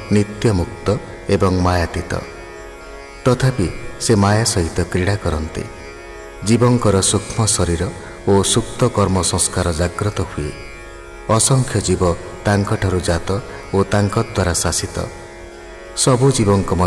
ନିତ୍ୟ ମୁକ୍ତ ଏବଂ ମାୟାତୀତ। ତଥାପି ସେ ମାୟା ସହିତ କ୍ରୀଡ଼ା କରନ୍ତି। ଜୀବଙ୍କର ସୂକ୍ଷ୍ମ ଶରୀର ଓ ସୁପ୍ତ କର୍ମ ସଂସ୍କାର ଜାଗ୍ରତ ହୁଏ। ଅସଂଖ୍ୟ ଜୀବ ତାଙ୍କଠାରୁ ଜାତ ଓ ତାଙ୍କ ଦ୍ୱାରା ଶାସିତ। ସବୁ ଜୀବଙ୍କ